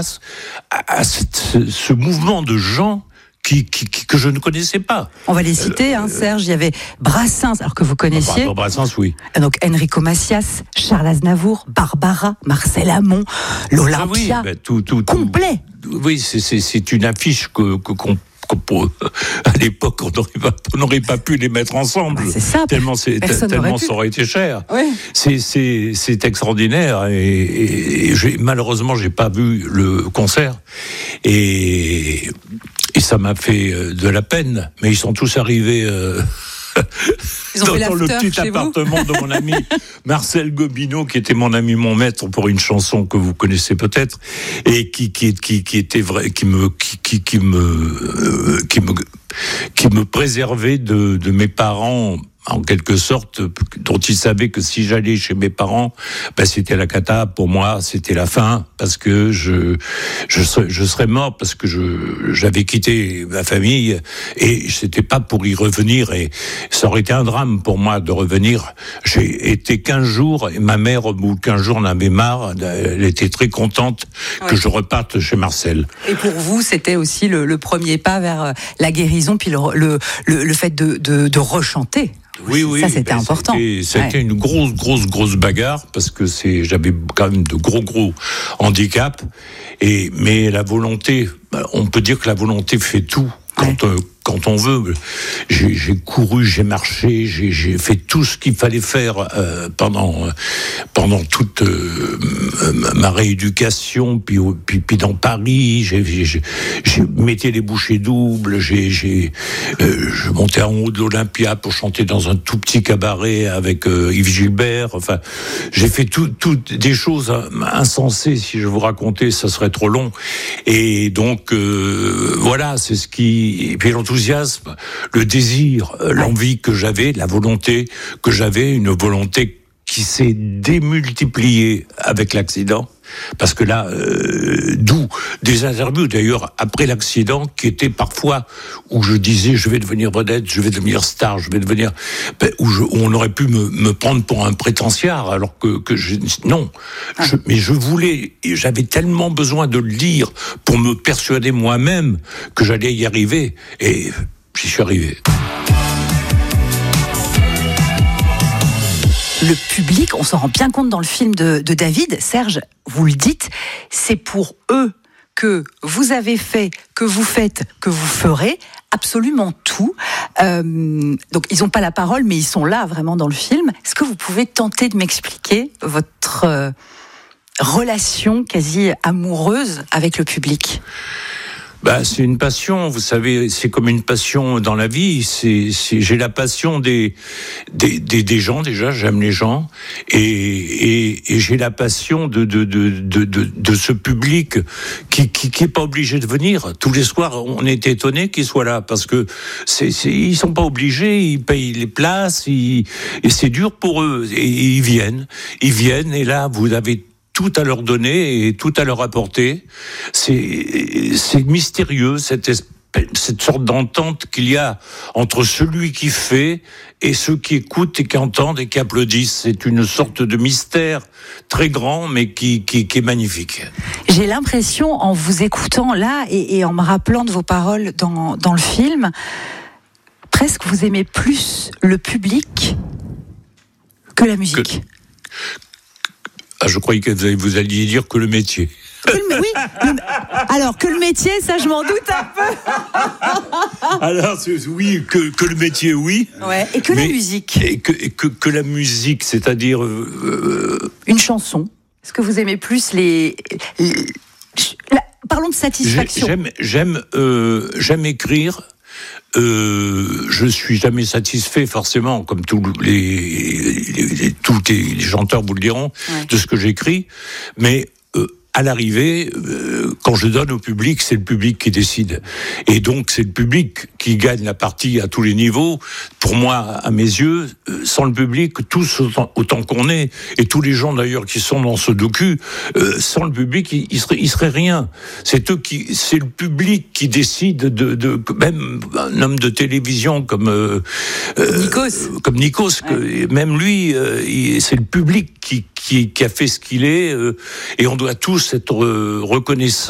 grâce à ce mouvement de gens que je ne connaissais pas. On va les citer, Serge. Il y avait Brassens, alors que vous connaissiez. Brassens, oui. Donc Enrico Macias, Charles Aznavour, Barbara, Marcel Amont, l'Olympia. Tout complet. Oui, c'est une affiche à l'époque, on n'aurait pas pu les mettre ensemble. C'est ça. Tellement ça aurait été cher. Oui. C'est extraordinaire. Et malheureusement, j'ai pas vu le concert. Et ça m'a fait de la peine. Mais ils sont tous arrivés. Dans le petit appartement de mon ami Marcel Gobineau, qui était mon ami, mon maître pour une chanson que vous connaissez peut-être, et qui était vrai, qui me préservait de mes parents, en quelque sorte, dont il savait que si j'allais chez mes parents, c'était la cata. Pour moi, c'était la fin, parce que je serais mort, parce que j'avais quitté ma famille, et c'était pas pour y revenir, et ça aurait été un drame pour moi de revenir. J'ai été 15 jours, et ma mère, au bout de 15 jours, en avait marre. Elle était très contente que je reparte chez Marcel. Et pour vous, c'était aussi le premier pas vers la guérison, puis le fait de rechanter. Oui, ça c'était important. Ça a été une grosse bagarre, parce que j'avais quand même de gros handicaps. Mais la volonté, on peut dire que la volonté fait tout. Quand on veut. J'ai couru, j'ai marché, j'ai fait tout ce qu'il fallait faire pendant toute ma rééducation, puis dans Paris, je mettais les bouchées doubles, je montais en haut de l'Olympia pour chanter dans un tout petit cabaret avec Yves Gilbert. Enfin, j'ai fait toutes des choses insensées. Si je vous racontais, ça serait trop long. Et donc voilà, c'est ce qui. Et puis l'enthousiasme, le désir, l'envie que j'avais, la volonté que j'avais, une volonté qui s'est démultipliée avec l'accident. Parce que là, d'où des interviews d'ailleurs après l'accident qui étaient parfois où je disais je vais devenir vedette, je vais devenir star, je vais devenir où on aurait pu me prendre pour un prétentiard, alors que mais je voulais, et j'avais tellement besoin de le lire pour me persuader moi-même que j'allais y arriver, et j'y suis arrivé. Le public, on s'en rend bien compte dans le film de David. Serge, vous le dites, c'est pour eux que vous avez fait, que vous faites, que vous ferez absolument tout. Donc ils n'ont pas la parole, mais ils sont là vraiment dans le film. Est-ce que vous pouvez tenter de m'expliquer votre relation quasi amoureuse avec le public ? C'est une passion, vous savez, c'est comme une passion dans la vie. J'ai la passion des gens, déjà, j'aime les gens, et j'ai la passion de ce public qui est pas obligé de venir. Tous les soirs, on est étonné qu'ils soient là, parce que ils sont pas obligés, ils payent les places, et c'est dur pour eux, et ils viennent, et là, vous avez tout à leur donner et tout à leur apporter. C'est mystérieux, cette sorte d'entente qu'il y a entre celui qui fait et ceux qui écoutent et qui entendent et qui applaudissent. C'est une sorte de mystère très grand, mais qui est magnifique. J'ai l'impression, en vous écoutant là et en me rappelant de vos paroles dans le film, presque vous aimez plus le public que la musique. Je croyais que vous alliez dire que le métier. Alors, que le métier, ça je m'en doute un peu. Alors, oui, que le métier, oui. Ouais, et que la musique. Et que la musique, c'est-à-dire... Une chanson. Est-ce que vous aimez plus parlons de satisfaction. J'aime écrire. Je suis jamais satisfait, forcément, comme tous les chanteurs vous le diront, de ce que j'écris, mais à l'arrivée, quand je donne au public, c'est le public qui décide. Et donc, c'est le public qui gagne la partie à tous les niveaux. Pour moi, à mes yeux, sans le public, tous autant qu'on est, et tous les gens d'ailleurs qui sont dans ce docu, sans le public, il serait rien. C'est le public qui décide même un homme de télévision comme Nikos, même lui, c'est le public qui a fait ce qu'il est, et on doit tous être reconnaissants